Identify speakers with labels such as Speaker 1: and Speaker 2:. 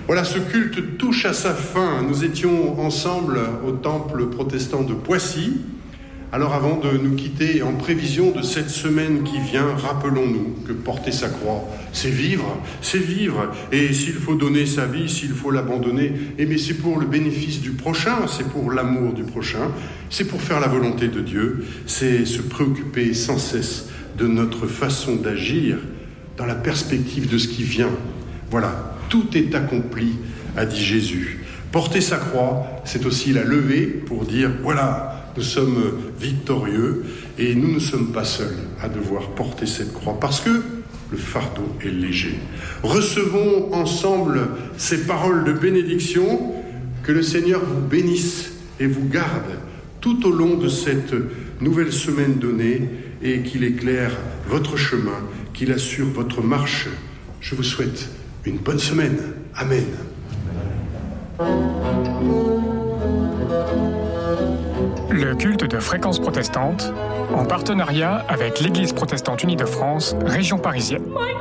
Speaker 1: Voilà, ce culte touche à sa fin. Nous étions ensemble au temple protestant de Poissy. Alors avant de nous quitter, en prévision de cette semaine qui vient, rappelons-nous que porter sa croix, c'est vivre. Et s'il faut donner sa vie, s'il faut l'abandonner, mais c'est pour le bénéfice du prochain, c'est pour l'amour du prochain, c'est pour faire la volonté de Dieu, c'est se préoccuper sans cesse de notre façon d'agir dans la perspective de ce qui vient. Voilà, tout est accompli, a dit Jésus. Porter sa croix, c'est aussi la lever pour dire, voilà, nous sommes victorieux et nous ne sommes pas seuls à devoir porter cette croix parce que le fardeau est léger. Recevons ensemble ces paroles de bénédiction, que le Seigneur vous bénisse et vous garde tout au long de cette nouvelle semaine donnée et qu'il éclaire votre chemin, qu'il assure votre marche. Je vous souhaite une bonne semaine. Amen.
Speaker 2: Le culte de Fréquence Protestante, en partenariat avec l'Église protestante unie de France, région parisienne.